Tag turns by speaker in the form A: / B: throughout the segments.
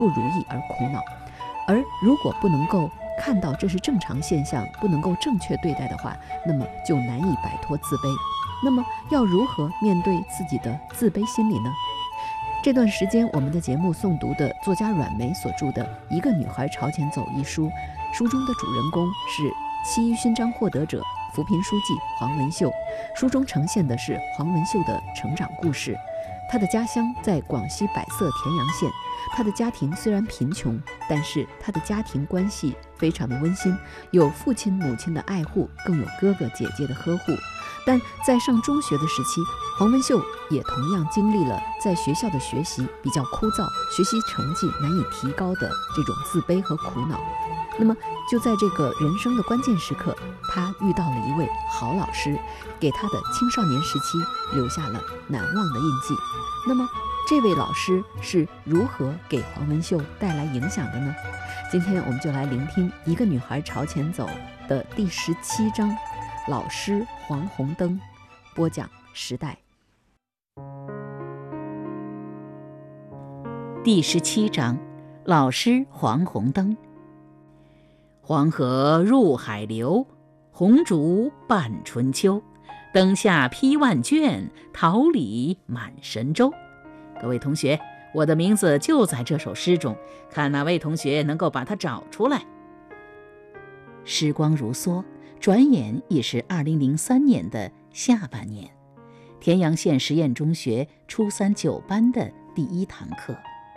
A: 不如意而苦恼。而如果不能够看到这是正常现象，不能够正确对待的话，那么就难以摆脱自卑。那么要如何面对自己的自卑心理呢？这段时间我们的节目诵读的作家阮梅所著的《一个女孩朝前走》一书，书中的主人公是7一勋章获得者、扶贫书记黄文秀。书中呈现的是黄文秀的成长故事。她的家乡在广西百色田阳县，她的家庭虽然贫穷，但是她的家庭关系非常的温馨，有父亲母亲的爱护，更有哥哥姐姐的呵护。但在上中学的时期，黄文秀也同样经历了在学校的学习比较枯燥，学习成绩难以提高的这种自卑和苦恼。那么就在这个人生的关键时刻，他遇到了一位好老师，给他的青少年时期留下了难忘的印记。那么这位老师是如何给黄文秀带来影响的呢？今天我们就来聆听《一个女孩朝前走》的第17章，老师黄红灯，播讲时代。
B: 第17章，老师黄红灯。黄河入海流，红烛伴春秋。灯下批万卷，桃李满神州。各位同学，我的名字就在这首诗中，看哪位同学能够把它找出来。时光如梭，转眼已是2003年的下半年。田阳县实验中学初3 9班的第1堂课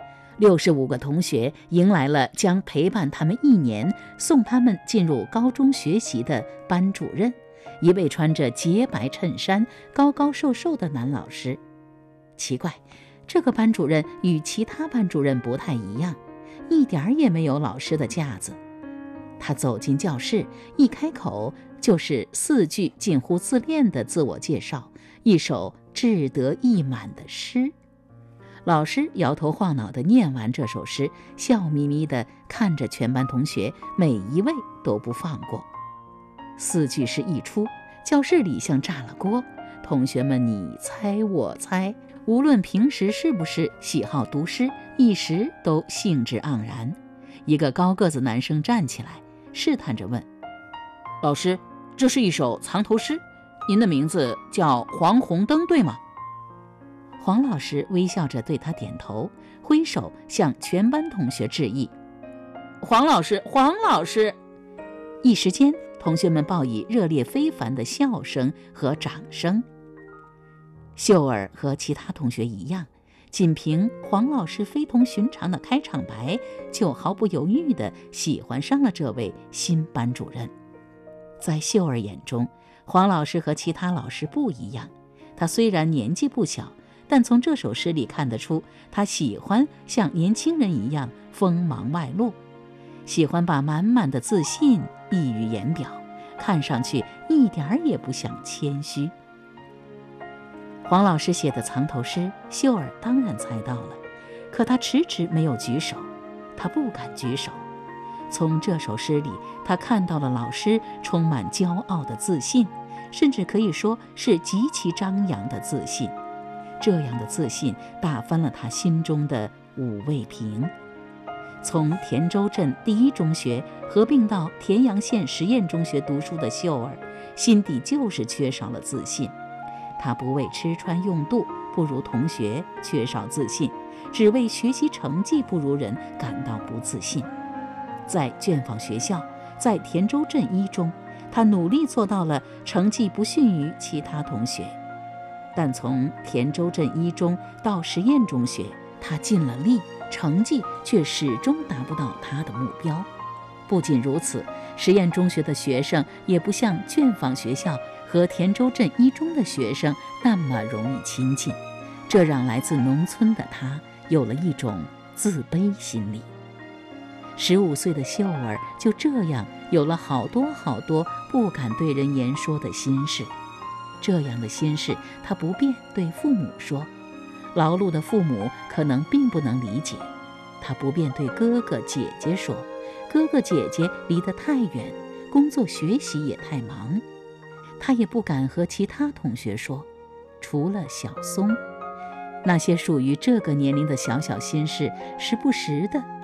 B: ，65个同学迎来了将陪伴他们1年，送他们进入高中学习的班主任，一位穿着洁白衬衫、高高瘦瘦的男老师。奇怪，这个班主任与其他班主任不太一样，一点也没有老师的架子。他走进教室，一开口就是4句近乎自恋的自我介绍，一首志得意满的诗。老师摇头晃脑地念完这首诗，笑眯眯地看着全班同学，每一位都不放过。4句诗一出，教室里像炸了锅，同学们你猜我猜，无论平时是不是喜好读诗，一时都兴致盎然。一个高个子男生站起来，试探着问：老师，这是一首藏头诗，您的名字叫黄红灯对吗？黄老师微笑着对他点头，挥手向全班同学致意。黄老师，黄老师！一时间，同学们报以热烈非凡的笑声和掌声。秀儿和其他同学一样，仅凭黄老师非同寻常的开场白，就毫不犹豫地喜欢上了这位新班主任。在秀儿眼中，黄老师和其他老师不一样，他虽然年纪不小，但从这首诗里看得出，他喜欢像年轻人一样锋芒外露，喜欢把满满的自信溢于言表，看上去一点也不像谦虚。黄老师写的藏头诗，秀儿当然猜到了，可他迟迟没有举手，他不敢举手。从这首诗里，他看到了老师充满骄傲的自信，甚至可以说是极其张扬的自信。这样的自信打翻了他心中的五味瓶。从田州镇第1中学合并到田阳县实验中学读书的秀儿，心底就是缺少了自信。他不为吃穿用度不如同学缺少自信，只为学习成绩不如人感到不自信。在卷坊学校，在田州镇1中，他努力做到了成绩不逊于其他同学。但从田州镇1中到实验中学，他尽了力，成绩却始终达不到他的目标。不仅如此，实验中学的学生也不像卷坊学校和田州镇1中的学生那么容易亲近，这让来自农村的他有了一种自卑心理。15岁的秀儿就这样有了好多好多不敢对人言说的心事。这样的心事，他不便对父母说，劳碌的父母可能并不能理解；他不便对哥哥姐姐说，哥哥姐姐离得太远，工作学习也太忙；他也不敢和其他同学说，除了小松。 那些属于这个年龄的小小心事，时不时的